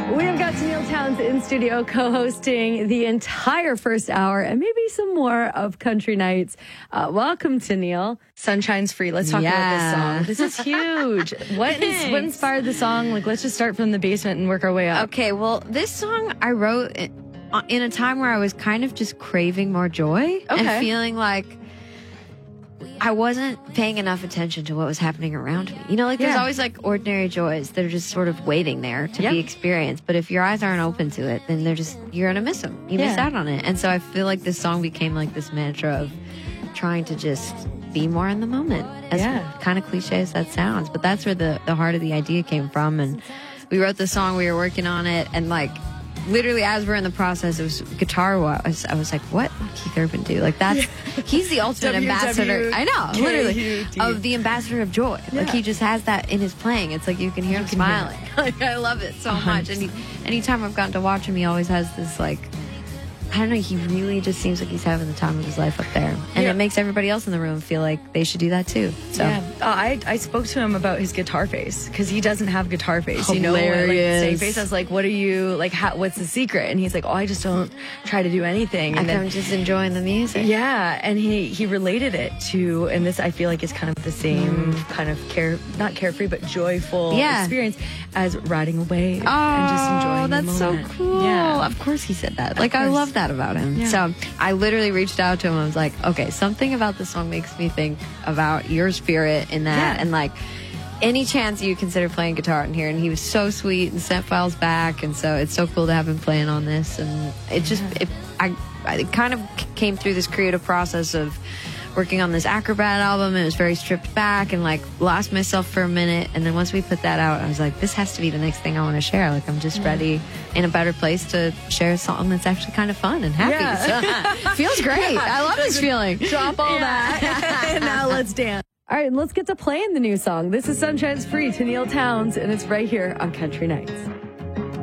We have got Tenille Townes in studio co-hosting the entire first hour and maybe some more of Country Nights. Welcome, Tenille. Sunshine's Free. Let's talk about this song. This is huge. What inspired the song? Like, let's just start from the basement and work our way up. Okay, well, this song I wrote in a time where I was kind of just craving more joy and feeling like I wasn't paying enough attention to what was happening around me. You know, like there's always like ordinary joys that are just sort of waiting there to be experienced. But if your eyes aren't open to it, then you're going to miss them. You miss out on it. And so I feel like this song became like this mantra of trying to just be more in the moment. As kind of cliche as that sounds. But that's where the heart of the idea came from. And we wrote the song, we were working on it, and like, literally, as we're in the process, it was guitar-wise, I was like, what would Keith Urban do? Like, he's the ultimate ambassador. I know, literally. Of the ambassador of joy. Yeah. Like, he just has that in his playing. It's like you can hear him smiling. Like, I love it so much. And anytime I've gotten to watch him, he always has this, like, I don't know, he really just seems like he's having the time of his life up there. And it makes everybody else in the room feel like they should do that too. So I spoke to him about his guitar face because he doesn't have guitar face. Hilarious. You know, like steady face. I was like, what are you, like, what's the secret? And he's like, oh, I just don't try to do anything. And I'm just enjoying the music. Yeah, and he related it to, and this I feel like is kind of the same kind of not carefree, but joyful experience as riding a wave and just enjoying the moment. That's so cool. Yeah. Of course he said that. Like, I love that about him. Yeah. So I literally reached out to him. I was like, okay, something about this song makes me think about your spirit in that. And like, any chance you consider playing guitar in here? And he was so sweet and sent files back. And so it's so cool to have him playing on this. And it just, I kind of came through this creative process of working on this Acrobat album. It was very stripped back and like lost myself for a minute. And then once we put that out, I was like, this has to be the next thing I want to share. Like, I'm just ready, in a better place to share a song that's actually kind of fun and happy. So feels great. I love this feeling. Drop all that. And now let's dance. All right, let's get to playing the new song. This is Sunshine's Free, Tenille Townes, and it's right here on Country Nights.